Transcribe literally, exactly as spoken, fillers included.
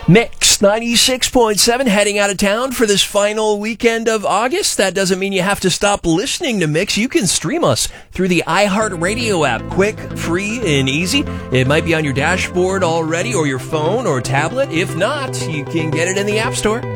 Mix ninety-six point seven heading out of town for this final weekend of August. That doesn't mean you have to stop listening to Mix. You can stream us through the iHeartRadio app. Quick, free, and easy. It might be on your dashboard already or your phone or tablet. If not, you can get it in the App Store.